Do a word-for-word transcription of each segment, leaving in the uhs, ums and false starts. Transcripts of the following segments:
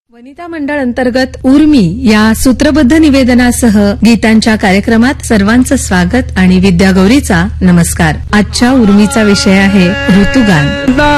वनिता मंडळ अंतर्गत उर्मी या सूत्रबद्ध निवेदनासह गीतांच्या कार्यक्रमात सर्वांचं स्वागत आणि विद्यागौरीचा नमस्कार. आजच्या उर्मीचा विषय आहे ऋतुगान.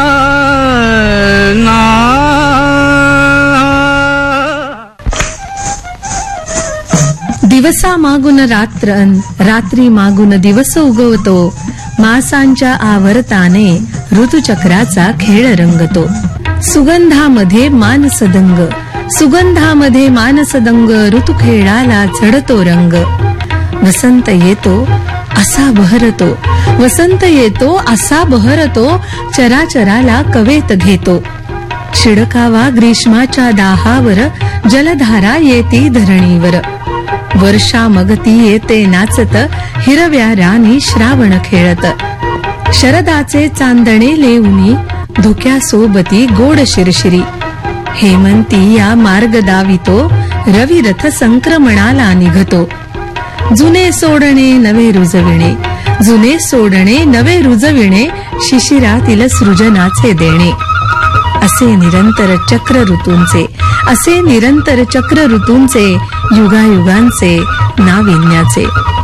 दिवसा मागून रात्र अन रात्री मागून दिवस उगवतो. मासांच्या आवर्ताने ऋतुचक्राचा खेळ रंगतो. सुगंधामध्ये मानसदंग सुगंधामध्ये मानसदंग ऋतुखेळाला चढतो रंग. वसंत येतो असा बहरतो वसंत येतो असा बहरतो चराचराला कवेत घेतो. शिडकावा ग्रीष्माच्या दाहावर जलधारा येती धरणीवर. वर्षा मगती येते नाचत हिरव्या रानी श्रावण खेळत. शरदाचे चांदणे लेऊनी धुक्यासोबती गोड शिरशिरी. हेमंती या मार्ग दावितो रविरथ संक्रमणाला निघतो. जुने सोडणे नवे रुजविणे जुने सोडणे नवे रुजविणे शिशिरातील सृजनाचे देणे. असे निरंतर चक्र ऋतूंचे असे निरंतर चक्र ऋतूंचे युगायुगांचे नाविन्याचे.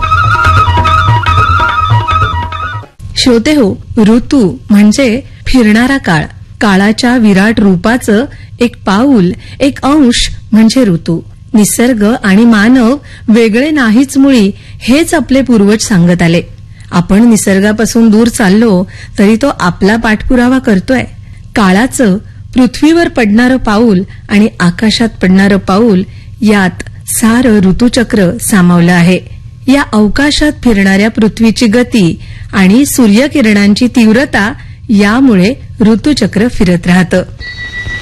श्रोते हो, ऋतू म्हणजे फिरणारा काळ. काळाच्या विराट रूपाचं एक पाऊल एक अंश म्हणजे ऋतू. निसर्ग आणि मानव वेगळे नाहीच मुळी हेच आपले पूर्वज सांगत आले. आपण निसर्गापासून दूर चाललो तरी तो आपला पाठपुरावा करतोय. काळाचं पृथ्वीवर पडणारं पाऊल आणि आकाशात पडणारं पाऊल यात सारं ऋतुचक्र सामावलं आहे. या अवकाशात फिरणाऱ्या पृथ्वीची गती आणि सूर्यकिरणांची तीव्रता यामुळे ऋतुचक्र फिरत राहतं.